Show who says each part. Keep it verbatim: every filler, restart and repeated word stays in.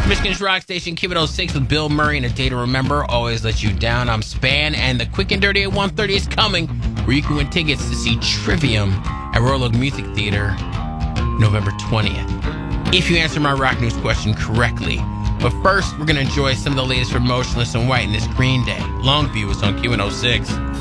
Speaker 1: Michigan's Rock Station, Q one oh six with Bill Murray and A Day to Remember, Always Let You Down. I'm Span, and the Quick and Dirty at one thirty is coming, where you can win tickets to see Trivium at Royal Oak Music Theater November twentieth. If you answer my rock news question correctly. But first, we're going to enjoy some of the latest from Motionless in White and this Green Day. Longview is on Q one oh six.